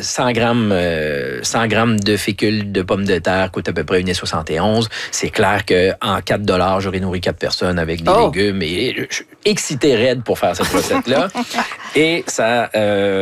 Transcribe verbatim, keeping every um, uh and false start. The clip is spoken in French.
cent grammes, euh, cent grammes de fécule de pommes de terre coûte à peu près un virgule soixante et onze. C'est clair qu'en quatre dollars, j'aurais nourri quatre personnes avec des Oh. légumes. Et je suis excité raide pour faire cette recette-là. Et ça... Euh,